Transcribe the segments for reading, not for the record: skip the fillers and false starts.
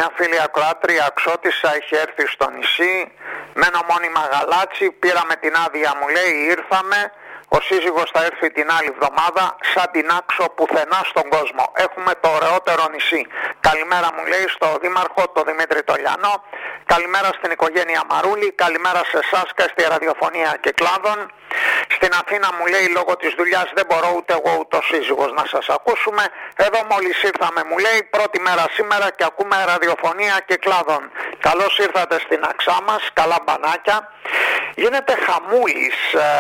Μια φίλη ακροάτρια αξιώτισσα έχει έρθει στο νησί, μένω μόνιμα Γαλάτσι, πήραμε την άδεια, μου λέει, ήρθαμε. Ο σύζυγος θα έρθει την άλλη εβδομάδα, σαν την άξο πουθενά στον κόσμο. Έχουμε το ωραιότερο νησί. Καλημέρα, μου λέει, στο Δήμαρχο, το Δημήτρη Τολιανό. Καλημέρα στην οικογένεια Μαρούλη. Καλημέρα σε εσάς και στη ραδιοφωνία Κυκλάδων. Στην Αθήνα, μου λέει, λόγω της δουλειάς δεν μπορώ ούτε εγώ ούτε ο σύζυγος να σας ακούσουμε. Εδώ μόλις ήρθαμε, μου λέει, πρώτη μέρα σήμερα και ακούμε ραδιοφωνία Κυκλάδων. Καλώς ήρθατε στην αξά μας, καλά μπανάκια. Γίνεται χαμούλης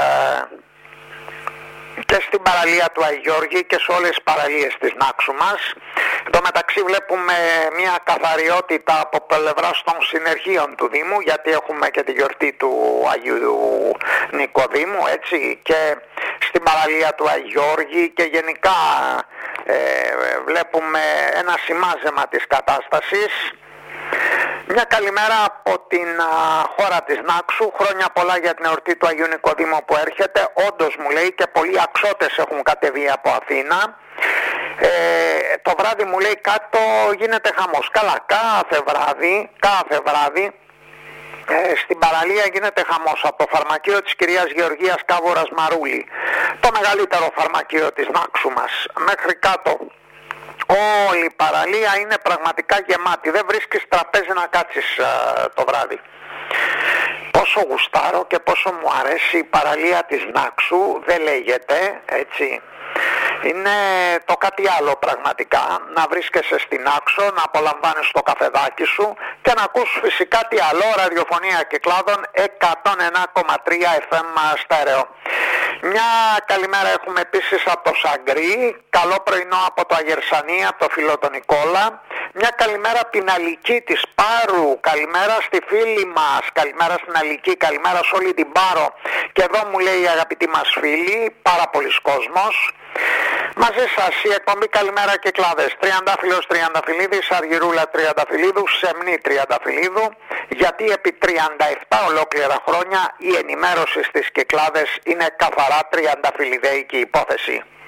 και στην παραλία του Αγιώργη και σε όλες τις παραλίες της Νάξου μας. Εν τω μεταξύ βλέπουμε μια καθαριότητα από πλευράς των συνεργείων του Δήμου, γιατί έχουμε και τη γιορτή του Αγίου Νικοδήμου, έτσι, και στην παραλία του Αγιώργη και γενικά βλέπουμε ένα σημάζεμα της κατάστασης. Μια καλημέρα από την χώρα της Νάξου, χρόνια πολλά για την εορτή του Αγίου Νικοδήμου που έρχεται. Όντως, μου λέει, και πολλοί αξώτες έχουν κατεβεί από Αθήνα. Το βράδυ, μου λέει, κάτω γίνεται χαμός. Καλά, κάθε βράδυ στην παραλία γίνεται χαμός από το φαρμακείο της κυρίας Γεωργίας Κάβορας Μαρούλη, το μεγαλύτερο φαρμακείο της Νάξου μας, μέχρι κάτω. Όλη η παραλία είναι πραγματικά γεμάτη, δεν βρίσκεις τραπέζι να κάτσεις το βράδυ. Πόσο γουστάρω και πόσο μου αρέσει η παραλία της Νάξου, δεν λέγεται, έτσι. Είναι το κάτι άλλο πραγματικά, να βρίσκεσαι στην Άξο, να απολαμβάνεις το καφεδάκι σου και να ακούς φυσικά τι άλλο, ραδιοφωνία Κυκλάδων 101,3 FM στέρεο. Μια καλημέρα έχουμε επίσης από το Σαγκρί, καλό πρωινό από το Αγερσανή, από το φίλο τον Νικόλα. Μια καλημέρα από την Αλική της Πάρου, καλημέρα στη φίλη μας, καλημέρα στην Αλική, καλημέρα σε όλη την Πάρο. Και εδώ μου λέει η αγαπητή μας φίλη, πάρα πολλοί κόσμος. Μαζί σας η εκπομπή Καλημέρα Κυκλάδες, Τριαντάφυλλος Τριανταφυλλίδης, Αργυρούλα Τριανταφυλλίδου, Σεμνή Τριανταφυλλίδου, γιατί επί 37 ολόκληρα χρόνια η ενημέρωση στις Κυκλάδες είναι καθαρά τριανταφυλλιδέικη υπόθεση.